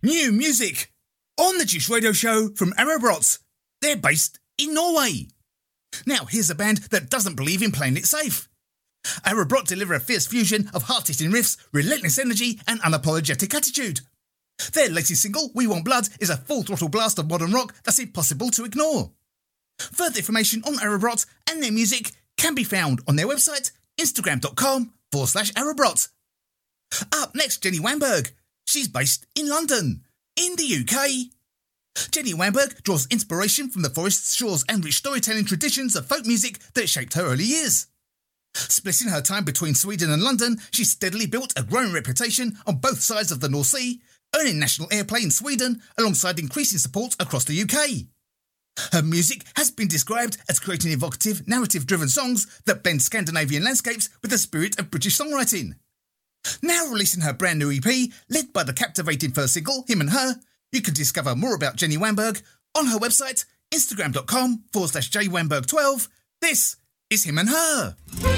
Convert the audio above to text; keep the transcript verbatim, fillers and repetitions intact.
New music on the Juice Radio Show from Aerobrot. They're based in Norway. Now, here's a band that doesn't believe in playing it safe. Aerobrot deliver a fierce fusion of heart-hitting riffs, relentless energy and unapologetic attitude. Their latest single, We Want Blood, is a full-throttle blast of modern rock that's impossible to ignore. Further information on Aerobrot and their music can be found on their website, instagram.com forward slash Aerobrot. Up next, Jenny Wamberg. She's based in London, in the U K. Jenny Wamberg draws inspiration from the forests, shores and rich storytelling traditions of folk music that shaped her early years. Splitting her time between Sweden and London, she steadily built a growing reputation on both sides of the North Sea, earning national airplay in Sweden alongside increasing support across the U K. Her music has been described as creating evocative, narrative-driven songs that blend Scandinavian landscapes with the spirit of British songwriting. Now releasing her brand new E P, led by the captivating first single, Him and Her, you can discover more about Jenny Wamberg on her website, instagram.com forward slash jwamberg12. This is Him and Her.